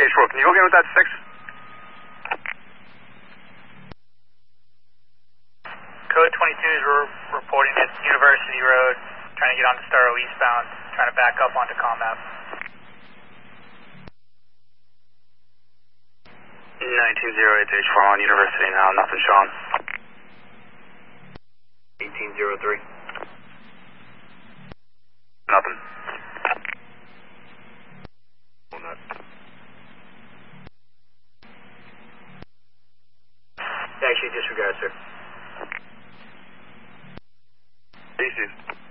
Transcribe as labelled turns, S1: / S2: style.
S1: AH4, can you go again with that 6?
S2: Code 22 is reporting at University Road, trying to get onto Starro eastbound, trying to back up onto Commap.
S1: 1908 H4 on University now, nothing showing.
S3: 1803.
S1: Nothing.
S3: Actually, disregard, sir.
S1: Easy.